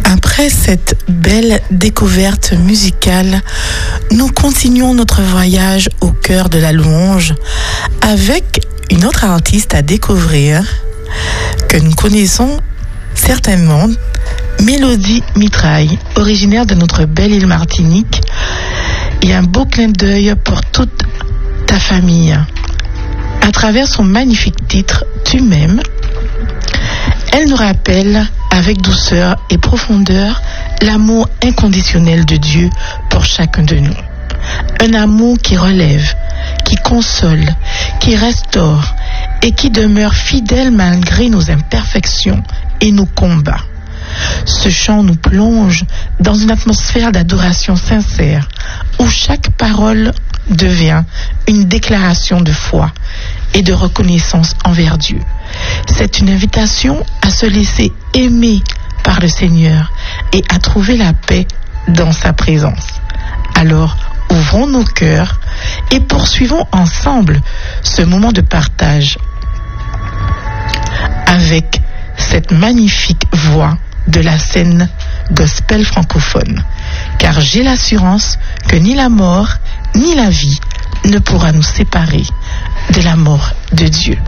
Après cette belle découverte musicale, nous continuons notre voyage au cœur de la louange avec une autre artiste à découvrir que nous connaissons certainement, Mélodie Mitraille, originaire de notre belle île Martinique. Et un beau clin d'œil pour toute ta famille. À travers son magnifique titre « Tu m'aimes », elle nous rappelle avec douceur et profondeur l'amour inconditionnel de Dieu pour chacun de nous. Un amour qui relève, qui console, qui restaure et qui demeure fidèle malgré nos imperfections et nos combats. Ce chant nous plonge dans une atmosphère d'adoration sincère où chaque parole devient une déclaration de foi et de reconnaissance envers Dieu. C'est une invitation à se laisser aimer par le Seigneur et à trouver la paix dans sa présence. Alors, ouvrons nos cœurs et poursuivons ensemble ce moment de partage avec cette magnifique voix de la scène gospel francophone. Car j'ai l'assurance que ni la mort, ni la vie ne pourra nous séparer de l'amour de Dieu.